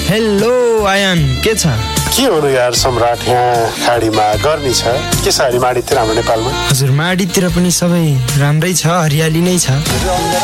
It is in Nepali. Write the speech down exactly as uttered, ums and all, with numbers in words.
हेलो आयान, के छ? के हुनु यार सम्राट, यहाँ खाडीमा गर्मी छ के छ? अहिले माडीतिर हाम्रो नेपालमा हजुर, माडीतिर पनि सबै राम्रै छ, हरियाली नै छ।